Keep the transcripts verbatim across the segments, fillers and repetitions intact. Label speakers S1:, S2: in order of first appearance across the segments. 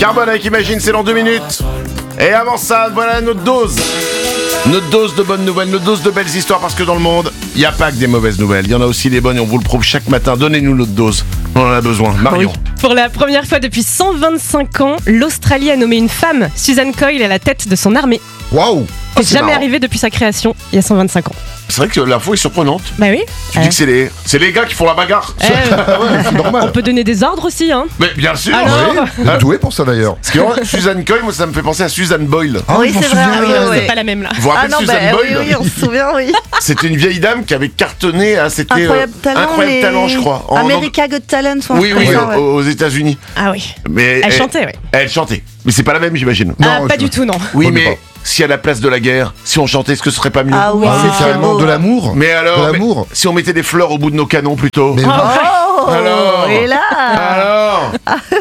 S1: Carbone avec Imagine, c'est dans deux minutes. Et avant ça, voilà notre dose. Notre dose de bonnes nouvelles, notre dose de belles histoires, parce que dans le monde, il n'y a pas que des mauvaises nouvelles. Il y en a aussi des bonnes et on vous le prouve chaque matin. Donnez-nous notre dose. On en a besoin. Marion.
S2: Oui. Pour la première fois depuis cent vingt-cinq ans, l'Australie a nommé une femme, Susan Coyle, à la tête de son armée.
S3: Waouh!
S2: C'est
S1: c'est
S2: jamais
S1: marrant.
S2: arrivé depuis sa création, il y a cent vingt-cinq ans.
S1: C'est vrai que l'info est surprenante.
S2: Bah oui.
S1: Tu
S2: Euh,
S1: dis que c'est les, c'est les gars qui font la bagarre.
S2: euh,
S3: Ouais, c'est normal.
S2: on peut donner des ordres aussi, hein.
S1: Mais bien sûr.
S2: Alors
S3: Oui, vous êtes doué pour ça d'ailleurs.
S1: Parce que euh, Suzanne Coyle, moi ça me fait penser à Suzanne Boyle.
S3: Ah,
S4: Oui,
S3: je m'en
S4: c'est vrai,
S3: souviens,
S4: oui,
S3: ouais.
S4: oui.
S2: C'est pas la même là.
S1: Vous vous
S4: Ah
S1: rappelez
S4: non,
S1: Suzanne
S4: bah, oui,
S1: Boyle
S4: oui, on se souvient, oui.
S1: C'était une vieille dame qui avait cartonné à c'était euh,
S4: Incroyable talent,
S1: Incroyable
S4: les...
S1: Talent, je crois. En-
S4: America Got Talent, ou un
S1: Oui,
S4: truc
S1: oui,
S4: comme ça,
S1: aux,
S4: ouais.
S1: aux États-Unis.
S2: Ah oui.
S1: Mais
S2: Elle chantait, oui.
S1: Elle chantait. Mais c'est pas la même, j'imagine.
S3: Non,
S2: ah, pas
S3: je-
S2: du tout, non.
S1: Oui,
S3: On dit
S1: mais
S3: pas.
S1: si à la place de la guerre, si on chantait, est-ce que ce serait pas mieux?
S4: Ah oui,
S3: Ah oui,
S4: c'est
S3: carrément,
S4: beau.
S3: de l'amour.
S1: Mais alors,
S3: De
S1: mais
S3: l'amour.
S1: si on mettait des fleurs au bout de nos canons plutôt.
S3: Mais
S4: Oh,
S1: Alors
S4: et là
S1: Alors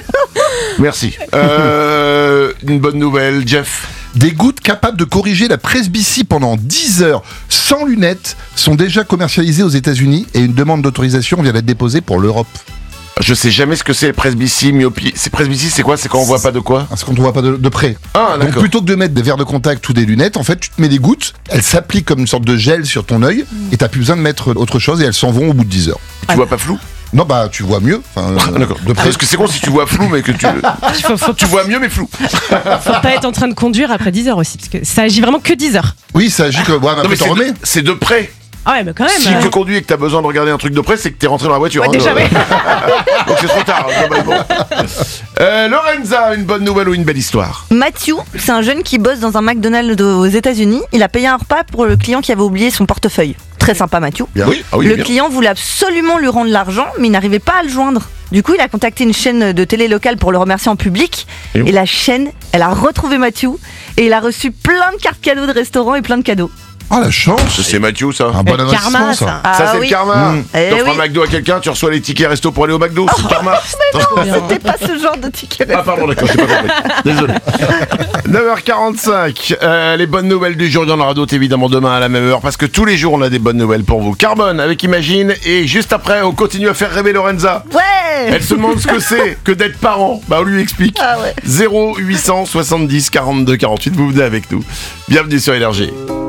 S1: Merci. Euh, une bonne nouvelle, Jeff.
S3: des gouttes capables de corriger la presbytie pendant dix heures sans lunettes sont déjà commercialisées aux États-Unis et une demande d'autorisation vient d'être déposée pour l'Europe.
S1: Je sais jamais ce que c'est, presbytie, myopie. C'est presbytie, c'est quoi? C'est quand on voit pas de quoi?
S3: Parce qu'on ne voit pas de, de près.
S1: Ah,
S3: Donc
S1: d'accord.
S3: plutôt que de mettre des verres de contact ou des lunettes, en fait, tu te mets des gouttes, elles s'appliquent comme une sorte de gel sur ton œil et t'as plus besoin de mettre autre chose et elles s'en vont au bout de dix heures.
S1: Tu vois pas flou?
S3: Non, bah tu vois mieux. Enfin, euh,
S1: D'accord.
S3: de près.
S1: Parce que c'est con si tu vois flou, mais que tu.
S2: Faut, faut,
S1: Tu vois mieux, mais flou.
S2: faut pas être en train de conduire après dix heures aussi, parce que ça agit vraiment que dix heures.
S3: Oui, ça agit que. Ouais, mais
S1: Non,
S3: après
S1: mais
S3: t'en
S1: c'est
S3: remets.
S1: de, c'est de près.
S2: Ah ouais, mais quand même.
S1: Si
S2: euh,
S1: tu conduis et que t'as besoin de regarder un truc de près, c'est que t'es rentré dans la voiture.
S2: Ouais,
S1: hein,
S2: déjà,
S1: euh,
S2: ouais.
S1: Donc c'est trop tard, globalement. Euh, Lorenza, une bonne nouvelle ou une belle histoire?
S4: Matthew, c'est un jeune qui bosse dans un McDonald's aux États-Unis. Il a payé un repas pour le client qui avait oublié son portefeuille. Très sympa, Matthew.
S3: Bien.
S1: Oui, ah oui,
S4: le
S1: bien.
S4: client voulait absolument lui rendre l'argent, mais il n'arrivait pas à le joindre. Du coup, il a contacté une chaîne de télé locale pour le remercier en public.
S1: Et
S4: Et la chaîne, elle a retrouvé Matthew et il a reçu plein de cartes cadeaux de restaurants et plein de cadeaux.
S3: Ah, la chance.
S1: C'est Mathieu, ça.
S3: Un bon
S2: le
S3: investissement,
S2: karma,
S3: ça.
S2: ça.
S4: Ah
S1: ça, c'est
S4: oui.
S1: le karma.
S3: Mmh.
S4: Eh
S1: T'offres
S4: oui.
S1: un McDo à quelqu'un, tu reçois les tickets resto pour aller au McDo. C'est le karma.
S2: Trop bien.
S4: C'était pas ce genre de ticket.
S1: Ah pardon, d'accord, j'ai pas compris. Désolé. neuf heures quarante-cinq, euh, les bonnes nouvelles du jour, il y en aura d'autres évidemment demain à la même heure, parce que tous les jours on a des bonnes nouvelles pour vous. Carbone avec Imagine, et juste après on continue à faire rêver Lorenza.
S4: Ouais.
S1: Elle se demande ce que c'est que d'être parent. Bah on lui explique.
S4: Ah ouais.
S1: zéro huit cent soixante-dix quarante-deux quarante-huit, vous venez avec nous. Bienvenue sur Énergie.